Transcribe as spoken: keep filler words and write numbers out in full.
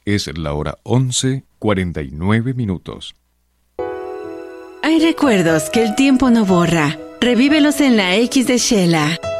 Es la hora once, cuarenta y nueve minutos. Hay recuerdos que el tiempo no borra. Revívelos en la X de Shela.